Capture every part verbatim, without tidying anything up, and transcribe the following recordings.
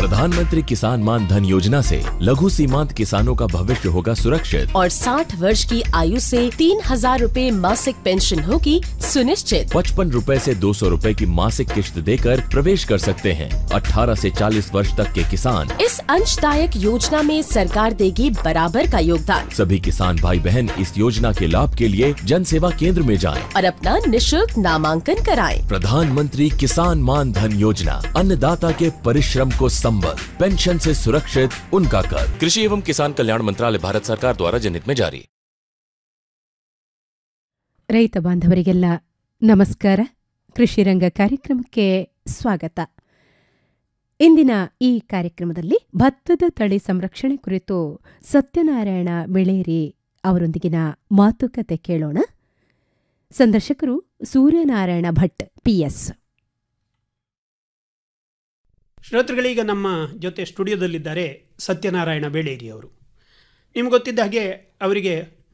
प्रधानमंत्री किसान मान धन योजना से लघु सीमांत किसानों का भविष्य होगा सुरक्षित और साठ वर्ष की आयु से तीन हजार रूपए मासिक पेंशन होगी सुनिश्चित। पचपन रूपए से दो सौ रूपए की मासिक किश्त देकर प्रवेश कर सकते हैं। अठारह से चालीस वर्ष तक के किसान इस अंशदायक योजना में सरकार देगी बराबर का योगदान। सभी किसान भाई बहन इस योजना के लाभ के लिए जन सेवा केंद्र में जाएं और अपना निशुल्क नामांकन कराएं। प्रधानमंत्री किसान मान धन योजना, अन्नदाता के परिश्रम को संबल, पेंशन से सुरक्षित उनका कर। कृषि एवं किसान कल्याण मंत्रालय, भारत सरकार द्वारा जनहित में जारी। ರೈತ ಬಾಂಧವರಿಗೆಲ್ಲ ನಮಸ್ಕಾರ. ಕೃಷಿರಂಗ ಕಾರ್ಯಕ್ರಮಕ್ಕೆ ಸ್ವಾಗತ. ಇಂದಿನ ಈ ಕಾರ್ಯಕ್ರಮದಲ್ಲಿ ಭತ್ತದ ತಳಿ ಸಂರಕ್ಷಣೆ ಕುರಿತು ಸತ್ಯನಾರಾಯಣ ಬೆಳೇರಿ ಅವರೊಂದಿಗಿನ ಮಾತುಕತೆ ಕೇಳೋಣ. ಸಂದರ್ಶಕರು ಸೂರ್ಯನಾರಾಯಣ ಭಟ್ ಪಿಎಸ್. ಶ್ರೋತೃಗಳೀಗ ನಮ್ಮ ಜೊತೆ ಸ್ಟುಡಿಯೋದಲ್ಲಿದ್ದಾರೆ ಸತ್ಯನಾರಾಯಣ ಬೆಳೇರಿ ಅವರು. ನಿಮ್ಗೆ ಗೊತ್ತಿದ್ದ ಹಾಗೆ ಅವರಿಗೆ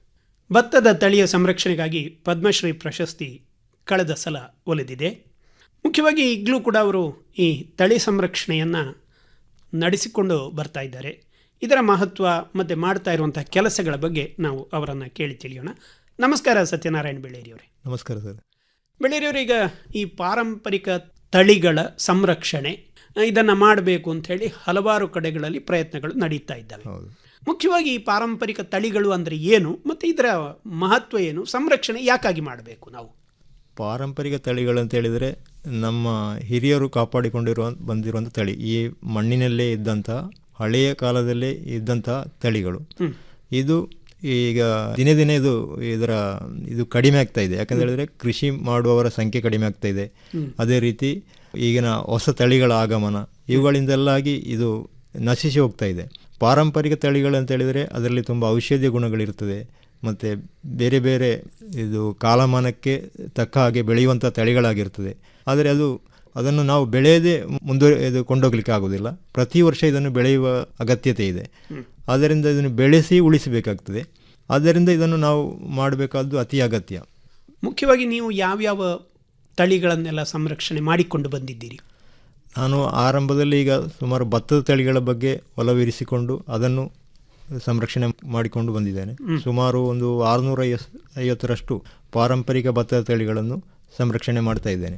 ಭತ್ತದ ತಳಿಯ ಸಂರಕ್ಷಣೆಗಾಗಿ ಪದ್ಮಶ್ರೀ ಪ್ರಶಸ್ತಿ ಕಳೆದ ಸಲ ಒಲಿದಿದೆ. ಮುಖ್ಯವಾಗಿ ಈಗಲೂ ಕೂಡ ಅವರು ಈ ತಳಿ ಸಂರಕ್ಷಣೆಯನ್ನು ನಡೆಸಿಕೊಂಡು ಬರ್ತಾ ಇದ್ದಾರೆ. ಇದರ ಮಹತ್ವ ಮತ್ತು ಮಾಡ್ತಾ ಇರುವಂಥ ಕೆಲಸಗಳ ಬಗ್ಗೆ ನಾವು ಅವರನ್ನು ಕೇಳಿ ತಿಳಿಯೋಣ. ನಮಸ್ಕಾರ ಸತ್ಯನಾರಾಯಣ ಬೆಳೇರಿ ಅವರೇ. ನಮಸ್ಕಾರ ಸರ್. ಬೆಳೇರಿ ಅವರೀಗ ಈ ಪಾರಂಪರಿಕ ತಳಿಗಳ ಸಂರಕ್ಷಣೆ ಇದನ್ನು ಮಾಡಬೇಕು ಅಂಥೇಳಿ ಹಲವಾರು ಕಡೆಗಳಲ್ಲಿ ಪ್ರಯತ್ನಗಳು ನಡೀತಾ ಇದ್ದಾವೆ. ಮುಖ್ಯವಾಗಿ ಈ ಪಾರಂಪರಿಕ ತಳಿಗಳು ಅಂದರೆ ಏನು ಮತ್ತು ಇದರ ಮಹತ್ವ ಏನು, ಸಂರಕ್ಷಣೆ ಯಾಕಾಗಿ ಮಾಡಬೇಕು ನಾವು? ಪಾರಂಪರಿಕ ತಳಿಗಳು ಅಂತ ಹೇಳಿದರೆ ನಮ್ಮ ಹಿರಿಯರು ಕಾಪಾಡಿಕೊಂಡಿರುವ ಬಂದಿರುವಂಥ ತಳಿ, ಈ ಮಣ್ಣಿನಲ್ಲೇ ಇದ್ದಂಥ ಹಳೆಯ ಕಾಲದಲ್ಲೇ ಇದ್ದಂಥ ತಳಿಗಳು. ಇದು ಈಗ ದಿನೇ ದಿನೇ ಇದು ಇದರ ಇದು ಕಡಿಮೆ ಆಗ್ತಾ ಇದೆ. ಯಾಕಂತ ಹೇಳಿದ್ರೆ ಕೃಷಿ ಮಾಡುವವರ ಸಂಖ್ಯೆ ಕಡಿಮೆ ಆಗ್ತಾ ಇದೆ. ಅದೇ ರೀತಿ ಈಗಿನ ಹೊಸ ತಳಿಗಳ ಆಗಮನ ಇವುಗಳಿಂದೆಲ್ಲಾಗಿ ಇದು ನಶಿಸಿ ಹೋಗ್ತಾ ಇದೆ. ಪಾರಂಪರಿಕ ತಳಿಗಳು ಅಂತ ಹೇಳಿದರೆ ಅದರಲ್ಲಿ ತುಂಬ ಔಷಧೀಯ ಗುಣಗಳಿರ್ತದೆ ಮತ್ತು ಬೇರೆ ಬೇರೆ ಇದು ಕಾಲಮಾನಕ್ಕೆ ತಕ್ಕ ಹಾಗೆ ಬೆಳೆಯುವಂಥ ತಳಿಗಳಾಗಿರ್ತದೆ. ಆದರೆ ಅದು ಅದನ್ನು ನಾವು ಬೆಳೆಯದೇ ಮುಂದುವರೆ ಇದು ಕೊಂಡೋಗ್ಲಿಕ್ಕೆ ಆಗೋದಿಲ್ಲ. ಪ್ರತಿ ವರ್ಷ ಇದನ್ನು ಬೆಳೆಯುವ ಅಗತ್ಯತೆ ಇದೆ. ಆದ್ದರಿಂದ ಇದನ್ನು ಬೆಳೆಸಿ ಉಳಿಸಬೇಕಾಗ್ತದೆ. ಆದ್ದರಿಂದ ಇದನ್ನು ನಾವು ಮಾಡಬೇಕಾದ್ದು ಅತಿ ಅಗತ್ಯ. ಮುಖ್ಯವಾಗಿ ನೀವು ಯಾವ್ಯಾವ ತಳಿಗಳನ್ನೆಲ್ಲ ಸಂರಕ್ಷಣೆ ಮಾಡಿಕೊಂಡು ಬಂದಿದ್ದೀರಿ? ನಾನು ಆರಂಭದಲ್ಲಿ ಈಗ ಸುಮಾರು ಭತ್ತದ ತಳಿಗಳ ಬಗ್ಗೆ ಒಲವಿರಿಸಿಕೊಂಡು ಅದನ್ನು ಸಂರಕ್ಷಣೆ ಮಾಡಿಕೊಂಡು ಬಂದಿದ್ದೇನೆ. ಸುಮಾರು ಒಂದು ಆರುನೂರ ಐವತ್ತರಷ್ಟು ಪಾರಂಪರಿಕ ಭತ್ತದ ತಳಿಗಳನ್ನು ಸಂರಕ್ಷಣೆ ಮಾಡ್ತಾ ಇದ್ದೇನೆ.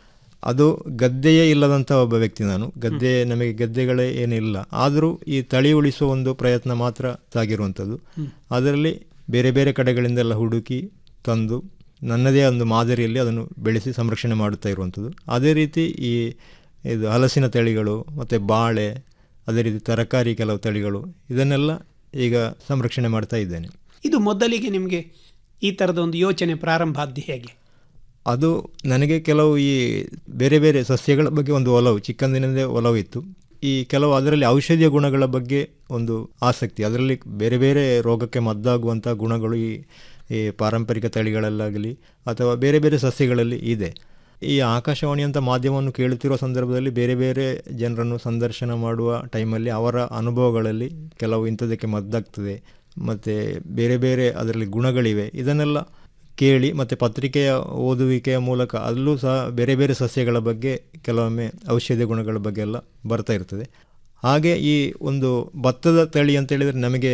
ಅದು ಗದ್ದೆಯೇ ಇಲ್ಲದಂಥ ಒಬ್ಬ ವ್ಯಕ್ತಿ ನಾನು. ಗದ್ದೆ ನಮಗೆ ಗದ್ದೆಗಳೇ ಏನಿಲ್ಲ. ಆದರೂ ಈ ತಳಿ ಉಳಿಸುವ ಒಂದು ಪ್ರಯತ್ನ ಮಾತ್ರ ಸಾಗಿರುವಂಥದ್ದು. ಅದರಲ್ಲಿ ಬೇರೆ ಬೇರೆ ಕಡೆಗಳಿಂದೆಲ್ಲ ಹುಡುಕಿ ತಂದು ನನ್ನದೇ ಒಂದು ಮಾದರಿಯಲ್ಲಿ ಅದನ್ನು ಬೆಳೆಸಿ ಸಂರಕ್ಷಣೆ ಮಾಡುತ್ತಾ ಇರುವಂಥದ್ದು. ಅದೇ ರೀತಿ ಈ ಇದು ಹಲಸಿನ ತಳಿಗಳು ಮತ್ತು ಬಾಳೆ, ಅದೇ ರೀತಿ ತರಕಾರಿ ಕೆಲವು ತಳಿಗಳು, ಇದನ್ನೆಲ್ಲ ಈಗ ಸಂರಕ್ಷಣೆ ಮಾಡ್ತಾ ಇದ್ದೇನೆ. ಇದು ಮೊದಲಿಗೆ ನಿಮಗೆ ಈ ಥರದ ಒಂದು ಯೋಚನೆ ಪ್ರಾರಂಭ ಆದ್ದು ಹೇಗೆ? ಅದು ನನಗೆ ಕೆಲವು ಈ ಬೇರೆ ಬೇರೆ ಸಸ್ಯಗಳ ಬಗ್ಗೆ ಒಂದು ಒಲವು, ಚಿಕ್ಕಂದಿನಿಂದ ಒಲವು ಇತ್ತು. ಈ ಕೆಲವು ಅದರಲ್ಲಿ ಔಷಧೀಯ ಗುಣಗಳ ಬಗ್ಗೆ ಒಂದು ಆಸಕ್ತಿ, ಅದರಲ್ಲಿ ಬೇರೆ ಬೇರೆ ರೋಗಕ್ಕೆ ಮದ್ದಾಗುವಂಥ ಗುಣಗಳು ಈ ಈ ಪಾರಂಪರಿಕ ತಳಿಗಳಲ್ಲಾಗಲಿ ಅಥವಾ ಬೇರೆ ಬೇರೆ ಸಸ್ಯಗಳಲ್ಲಿ ಇದೆ. ಈ ಆಕಾಶವಾಣಿಯಂಥ ಮಾಧ್ಯಮವನ್ನು ಕೇಳುತ್ತಿರುವ ಸಂದರ್ಭದಲ್ಲಿ ಬೇರೆ ಬೇರೆ ಜನರನ್ನು ಸಂದರ್ಶನ ಮಾಡುವ ಟೈಮಲ್ಲಿ ಅವರ ಅನುಭವಗಳಲ್ಲಿ ಕೆಲವು ಇಂಥದಕ್ಕೆ ಮದ್ದಾಗ್ತದೆ ಮತ್ತು ಬೇರೆ ಬೇರೆ ಅದರಲ್ಲಿ ಗುಣಗಳಿವೆ, ಇದನ್ನೆಲ್ಲ ಕೇಳಿ ಮತ್ತು ಪತ್ರಿಕೆಯ ಓದುವಿಕೆಯ ಮೂಲಕ ಅಲ್ಲೂ ಸಹ ಬೇರೆ ಬೇರೆ ಸಸ್ಯಗಳ ಬಗ್ಗೆ ಕೆಲವೊಮ್ಮೆ ಔಷಧೀಯ ಗುಣಗಳ ಬಗ್ಗೆ ಎಲ್ಲ ಬರ್ತಾ ಇರ್ತದೆ. ಹಾಗೆ ಈ ಒಂದು ಭತ್ತದ ತಳಿ ಅಂತೇಳಿದರೆ ನಮಗೆ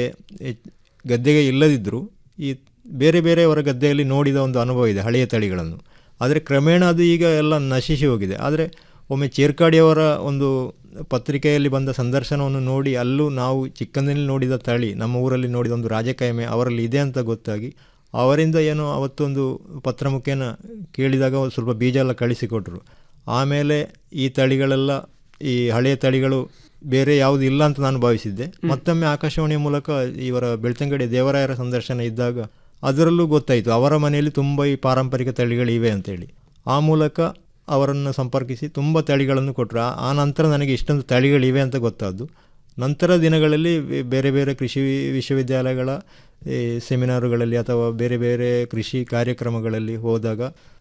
ಗದ್ದೆಗೆ ಇಲ್ಲದಿದ್ದರೂ ಈ ಬೇರೆ ಬೇರೆಯವರ ಗದ್ದೆಯಲ್ಲಿ ನೋಡಿದ ಒಂದು ಅನುಭವ ಇದೆ ಹಳೆಯ ತಳಿಗಳನ್ನು. ಆದರೆ ಕ್ರಮೇಣ ಅದು ಈಗ ಎಲ್ಲ ನಶಿಸಿ ಹೋಗಿದೆ. ಆದರೆ ಒಮ್ಮೆ ಚೇರ್ಕಾಡಿಯವರ ಒಂದು ಪತ್ರಿಕೆಯಲ್ಲಿ ಬಂದ ಸಂದರ್ಶನವನ್ನು ನೋಡಿ ಅಲ್ಲೂ ನಾವು ಚಿಕ್ಕಂದಿನಲ್ಲಿ ನೋಡಿದ ತಳಿ, ನಮ್ಮ ಊರಲ್ಲಿ ನೋಡಿದ ಒಂದು ರಾಜಕಾಯಮೆ ಅವರಲ್ಲಿ ಇದೆ ಅಂತ ಗೊತ್ತಾಗಿ ಅವರಿಂದ ಏನೋ ಅವತ್ತೊಂದು ಪತ್ರ ಮುಖೇನ ಕೇಳಿದಾಗ ಸ್ವಲ್ಪ ಬೀಜ ಎಲ್ಲ ಕಳಿಸಿಕೊಟ್ರು. ಆಮೇಲೆ ಈ ತಳಿಗಳೆಲ್ಲ, ಈ ಹಳೆಯ ತಳಿಗಳು ಬೇರೆ ಯಾವುದು ಇಲ್ಲ ಅಂತ ನಾನು ಭಾವಿಸಿದ್ದೆ. ಮತ್ತೊಮ್ಮೆ ಆಕಾಶವಾಣಿಯ ಮೂಲಕ ಇವರ ಬೆಳ್ತಂಗಡಿ ದೇವರಾಯರ ಸಂದರ್ಶನ ಇದ್ದಾಗ ಅದರಲ್ಲೂ ಗೊತ್ತಾಯಿತು ಅವರ ಮನೆಯಲ್ಲಿ ತುಂಬ ಈ ಪಾರಂಪರಿಕ ತಳಿಗಳಿವೆ ಅಂತೇಳಿ. ಆ ಮೂಲಕ ಅವರನ್ನು ಸಂಪರ್ಕಿಸಿ ತುಂಬ ತಳಿಗಳನ್ನು ಕೊಟ್ಟರು. ಆ ನಂತರ ನನಗೆ ಇಷ್ಟೊಂದು ತಳಿಗಳಿವೆ ಅಂತ ಗೊತ್ತಾದ್ದು. ನಂತರ ದಿನಗಳಲ್ಲಿ ಬೇರೆ ಬೇರೆ ಕೃಷಿ ವಿಶ್ವವಿದ್ಯಾಲಯಗಳ ಸೆಮಿನಾರುಗಳಲ್ಲಿ ಅಥವಾ ಬೇರೆ ಬೇರೆ ಕೃಷಿ ಕಾರ್ಯಕ್ರಮಗಳಲ್ಲಿ ಹೋದಾಗ